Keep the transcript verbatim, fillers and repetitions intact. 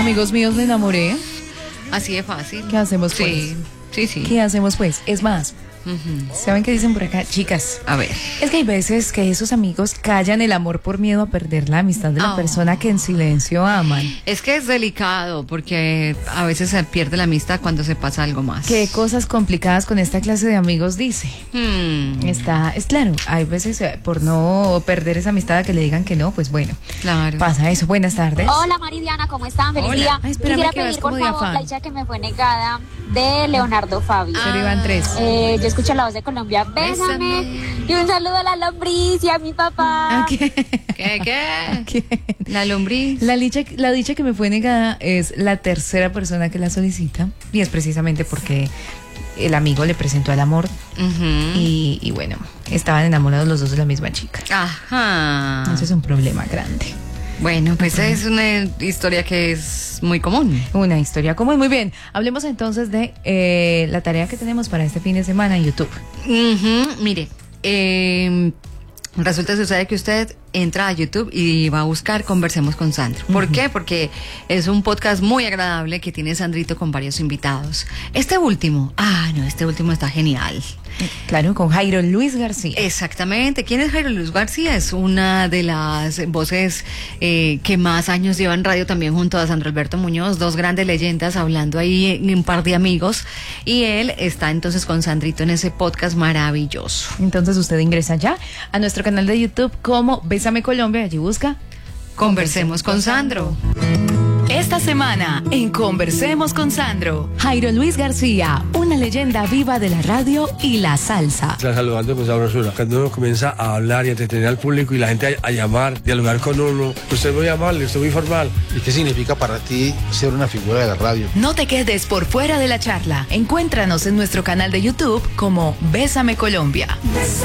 Amigos míos, me enamoré. Así de fácil. ¿Qué hacemos pues? Sí, sí, sí. ¿Qué hacemos pues? Es más, Uh-huh. ¿saben qué dicen por acá? Chicas, A ver. es que hay veces que esos amigos callan el amor por miedo a perder la amistad de la Oh. persona que en silencio aman. Es que es delicado porque a veces se pierde la amistad cuando se pasa algo más. ¿Qué cosas complicadas con esta clase de amigos dice? Hmm, Está, es claro, hay veces eh, por no perder esa amistad a que le digan que no, pues bueno, claro. pasa eso. Buenas tardes. Hola Maridiana, ¿cómo están? Feliz Hola. día. Ay, espérame Quisiera que vas pedir como por de favor afán. la dicha que me fue negada de Leonardo Fabio. Pero iban tres. Eh, yo escucho la voz de Colombia, bésame. Bésame. Y un saludo a la lombriz y a mi papá. ¿A qué? ¿Qué, qué? ¿Qué? La lombriz. La dicha, la dicha que me fue negada es la tercera persona que la solicita y es precisamente porque el amigo le presentó al amor Ujú. y, y bueno, estaban enamorados los dos de la misma chica. Ajá. Eso es un problema grande. Bueno, pues es una historia que es muy común. Una historia común. Muy bien, hablemos entonces de eh, la tarea que tenemos para este fin de semana en YouTube. Ujú. Mire, eh, resulta sucede que usted entra a YouTube y va a buscar Conversemos con Sandro. ¿Por qué? Porque es un podcast muy agradable que tiene Sandrito con varios invitados. Este último, ah, no, este último está genial. Claro, con Jairo Luis García. Exactamente. ¿Quién es Jairo Luis García? Es una de las voces eh, que más años lleva en radio, también junto a Sandro Alberto Muñoz, dos grandes leyendas hablando ahí en un par de amigos. Y él está entonces con Sandrito en ese podcast maravilloso. Entonces usted ingresa ya a nuestro canal de YouTube como Bésame Colombia, allí busca Conversemos con Sandro. Esta semana en Conversemos con Sandro, Jairo Luis García, una leyenda viva de la radio y la salsa. Está saludando con sabrosura. Cuando uno comienza a hablar y a entretener al público y la gente a, a llamar, dialogar con uno, usted es muy amable, usted es muy formal. ¿Y qué significa para ti ser una figura de la radio? No te quedes por fuera de la charla. Encuéntranos en nuestro canal de YouTube como Bésame Colombia.